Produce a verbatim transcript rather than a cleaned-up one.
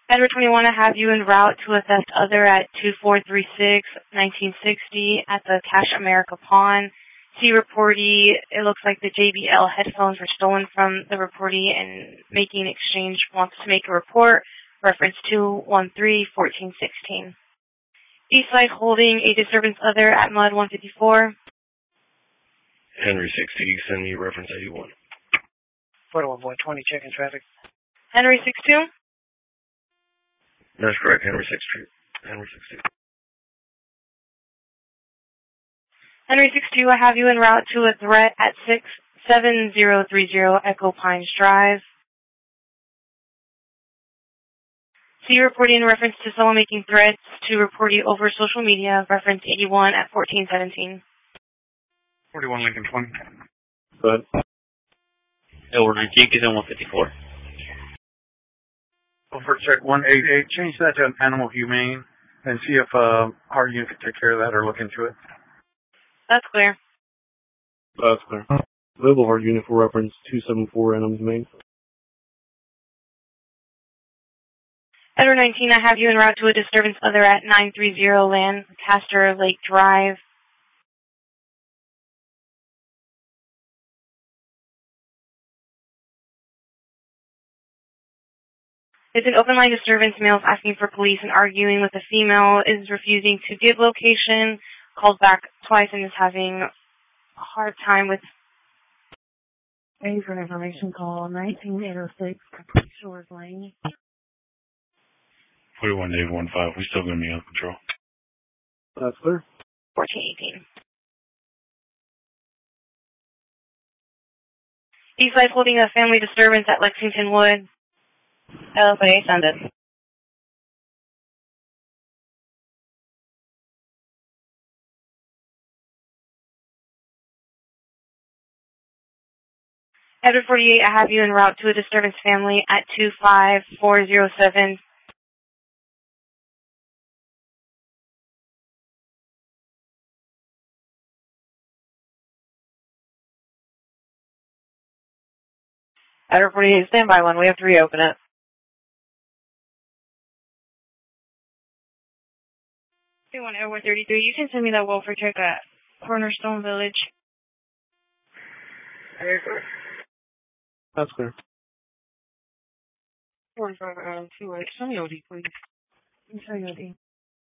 Edward twenty-one, I have you en route to a theft other at two four three six, nineteen sixty at the Cash America Pawn. See reportee, it looks like the J B L headphones were stolen from the reportee and making exchange wants to make a report. Reference two one three, fourteen sixteen. Eastside holding a disturbance other at Mud one fifty-four. Henry sixty, send me reference eighty-one. Photo one twenty, checking traffic. Henry sixty-two? That's correct, Henry sixty-two. Henry sixty-two. Henry sixty-two, I have you en route to a threat at six seven zero three zero Echo Pines Drive. See reporting in reference to someone making threats to reportee over social media, reference eighty-one at fourteen seventeen. forty-one Lincoln twenty. Go ahead. Edward nineteen, Keys on one fifty-four. Over check one eighty-eight, change that to an animal humane and see if uh, our unit can take care of that or look into it. That's clear. That's clear. Level of our unit for reference two seven four Animal Humane. Edward nineteen, I have you en route to a disturbance other at nine thirty Lancaster Lake Drive. It's an open line disturbance. Male is asking for police and arguing with a female, is refusing to give location, called back twice and is having a hard time with... Ready for information call nineteen eight oh six, Shores Lane. forty-one Dave one five, we still going to be on control. That's clear. fourteen eighteen. Eastside holding a family disturbance at Lexington Wood. L S A, send it. Edward forty-eight, I have you en route to a disturbance family at two five four zero seven. Edward forty-eight, stand by one. We have to reopen it. one Edward thirty-three, you can send me that welfare check at Cornerstone Village. That's clear. forty-five, uh, two eight. Show me O D, please. Show me O D.